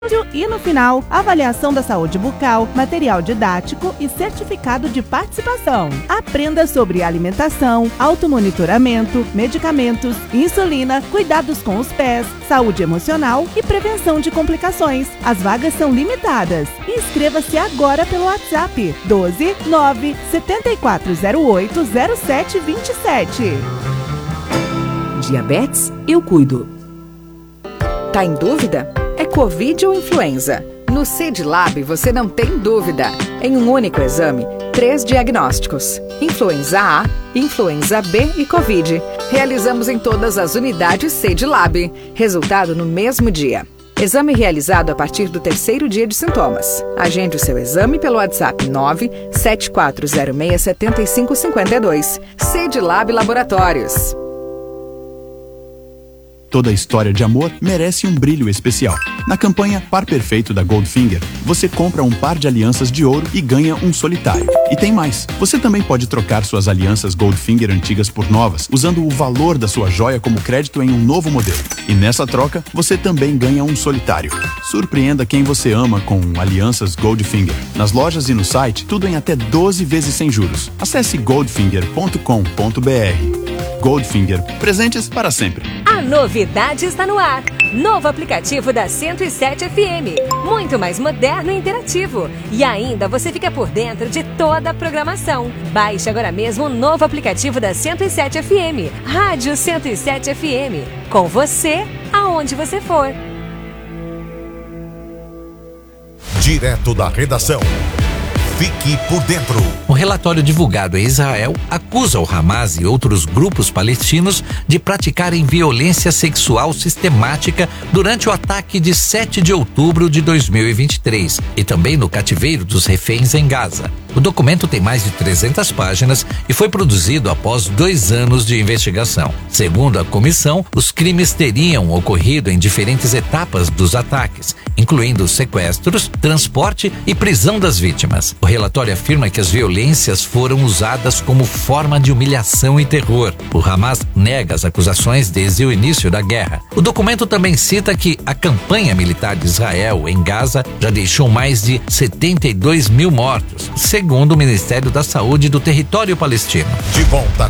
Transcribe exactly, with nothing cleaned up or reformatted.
E no final, avaliação da saúde bucal, material didático e certificado de participação. Aprenda sobre alimentação, automonitoramento, medicamentos, insulina, cuidados com os pés, saúde emocional e prevenção de complicações. As vagas são limitadas. Inscreva-se agora pelo WhatsApp doze nove sete quatro zero oito zero sete dois sete. Diabetes, eu cuido. Tá em dúvida? É Covid ou influenza? No CEDLAB você não tem dúvida. Em um único exame, três diagnósticos: influenza A, influenza B e Covid. Realizamos em todas as unidades CEDLAB. Resultado no mesmo dia. Exame realizado a partir do terceiro dia de sintomas. Agende o seu exame pelo WhatsApp nove sete quatro zero seis sete cinco cinco dois. CEDLAB Laboratórios. Toda história de amor merece um brilho especial. Na campanha Par Perfeito da Goldfinger, você compra um par de alianças de ouro e ganha um solitário. E tem mais, você também pode trocar suas alianças Goldfinger antigas por novas, usando o valor da sua joia como crédito em um novo modelo. E nessa troca, você também ganha um solitário. Surpreenda quem você ama com alianças Goldfinger. Nas lojas e no site, tudo em até doze vezes sem juros. Acesse goldfinger ponto com ponto b r. Goldfinger, presentes para sempre. A novidade está no ar. Novo aplicativo da cento e sete F M. Muito mais moderno e interativo. E ainda você fica por dentro de toda a programação. Baixe agora mesmo o novo aplicativo da cento e sete F M. Rádio cento e sete F M. Com você, aonde você for. Direto da redação. Fique por dentro. Um relatório divulgado em Israel acusa o Hamas e outros grupos palestinos de praticarem violência sexual sistemática durante o ataque de sete de outubro de dois mil e vinte e três e também no cativeiro dos reféns em Gaza. O documento tem mais de trezentas páginas e foi produzido após dois anos de investigação. Segundo a comissão, os crimes teriam ocorrido em diferentes etapas dos ataques, incluindo sequestros, transporte e prisão das vítimas. O relatório afirma que as violências foram usadas como forma de humilhação e terror. O Hamas nega as acusações desde o início da guerra. O documento também cita que a campanha militar de Israel em Gaza já deixou mais de setenta e dois mil mortos, segundo o Ministério da Saúde do território palestino. De volta